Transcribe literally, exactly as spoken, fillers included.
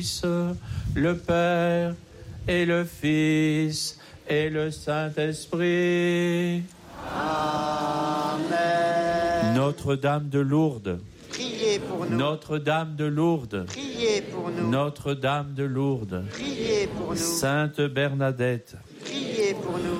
le Père et le Fils et le Saint-Esprit. Amen. Notre-Dame de Lourdes, Priez pour nous. Notre-Dame de Lourdes, Priez pour nous. Notre-Dame de Lourdes, Priez pour nous. Sainte Bernadette, Priez pour nous.